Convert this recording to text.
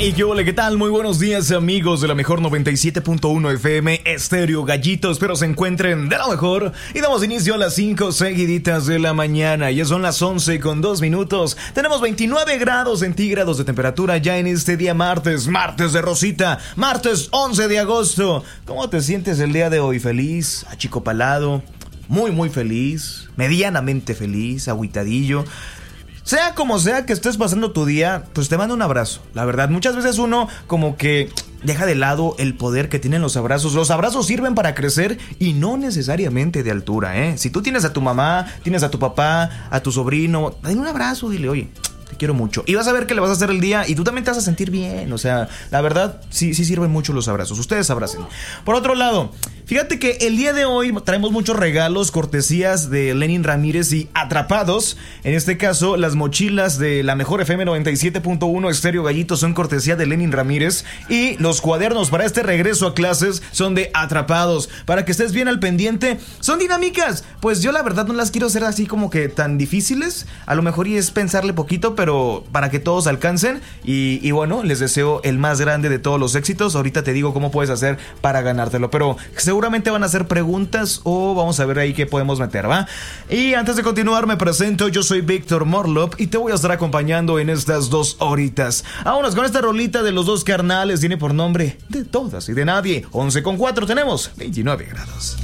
Hey, hola, ¿qué tal? Muy buenos días, amigos de la mejor 97.1 FM Estéreo Gallito. Espero se encuentren de lo mejor. Y damos inicio a las 5 seguiditas de la mañana. Ya son las 11:02. Tenemos 29 grados centígrados de temperatura ya en este día martes de Rosita, martes 11 de agosto. ¿Cómo te sientes el día de hoy? ¿Feliz? ¿Achicopalado? Muy feliz, medianamente feliz, agüitadillo. Sea como sea que estés pasando tu día, pues te mando un abrazo. La verdad, muchas veces uno como que deja de lado el poder que tienen los abrazos. Los abrazos sirven para crecer y no necesariamente de altura, ¿eh? Si tú tienes a tu mamá, tienes a tu papá, a tu sobrino, dale un abrazo, dile, oye, te quiero mucho. Y vas a ver que le vas a hacer el día y tú también te vas a sentir bien. O sea, la verdad, sí sirven mucho los abrazos. Ustedes abracen. Por otro lado, fíjate que el día de hoy traemos muchos regalos, cortesías de Lenin Ramírez y Atrapados. En este caso, las mochilas de la mejor FM 97.1 Estéreo Gallito son cortesía de Lenin Ramírez. Y los cuadernos para este regreso a clases son de Atrapados. Para que estés bien al pendiente, son dinámicas. Pues yo la verdad no las quiero hacer así como que tan difíciles. A lo mejor y es pensarle poquito, pero para que todos alcancen. Y bueno, les deseo el más grande de todos los éxitos. Ahorita te digo cómo puedes hacer para ganártelo, pero seguramente van a hacer preguntas o vamos a ver ahí qué podemos meter, ¿va? Y antes de continuar me presento, yo soy Víctor Morlop y te voy a estar acompañando en estas 2 horitas. Vámonos con esta rolita de los dos carnales, tiene por nombre De Todas y de Nadie. 11:04, tenemos 29 grados.